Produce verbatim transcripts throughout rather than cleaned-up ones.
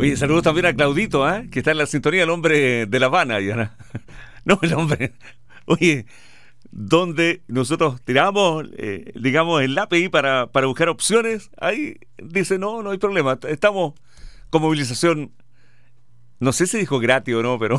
Oye, saludos también a Claudito, ¿ah? Que está en la sintonía, el hombre de La Habana. Ya. No, el hombre. Oye, donde nosotros tiramos, eh, digamos, el lápiz para, para buscar opciones, ahí dice, no, no hay problema. Estamos con movilización, no sé si dijo gratis o no, pero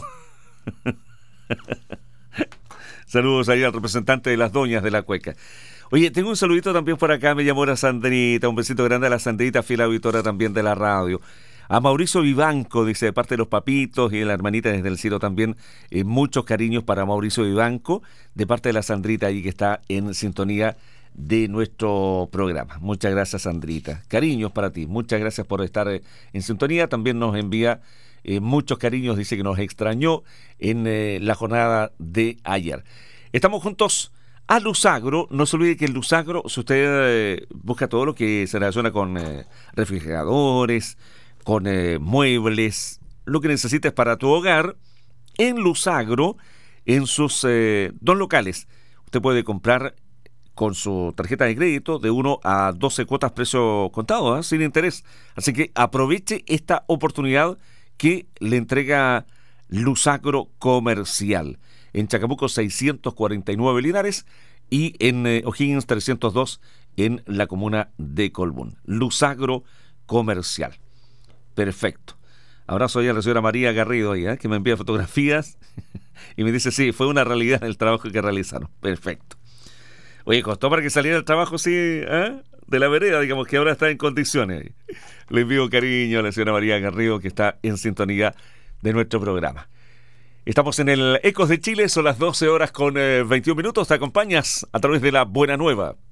saludos ahí al representante de las doñas de la cueca. Oye, tengo un saludito también por acá, me llamó la Sandrita, un besito grande a la Sandrita, fiel auditora también de la radio. A Mauricio Vivanco, dice, de parte de los papitos y de la hermanita desde el cielo también, eh, muchos cariños para Mauricio Vivanco, de parte de la Sandrita ahí que está en sintonía de nuestro programa. Muchas gracias, Sandrita. Cariños para ti, muchas gracias por estar eh, en sintonía. También nos envía eh, muchos cariños, dice que nos extrañó en eh, la jornada de ayer. Estamos juntos a Lusagro. No se olvide que en Lusagro, si usted eh, busca todo lo que se relaciona con eh, refrigeradores, con eh, muebles, lo que necesites para tu hogar, en Lusagro, en sus eh, dos locales, usted puede comprar con su tarjeta de crédito de uno a doce cuotas precio contado, ¿eh? Sin interés. Así que aproveche esta oportunidad que le entrega Lusagro Comercial en Chacabuco seiscientos cuarenta y nueve Linares y en eh, O'Higgins trescientos dos en la comuna de Colbún. Lusagro Comercial. Perfecto. Abrazo ahí a la señora María Garrido ahí, ¿eh? Que me envía fotografías y me dice, sí, fue una realidad el trabajo que realizaron. Perfecto. Oye, costó para que saliera el trabajo, sí, ¿eh? De la vereda, digamos que ahora está en condiciones. Le envío cariño a la señora María Garrido que está en sintonía de nuestro programa. Estamos en el Ecos de Chile, son las doce horas con eh, veintiún minutos. Te acompañas a través de la Buena Nueva.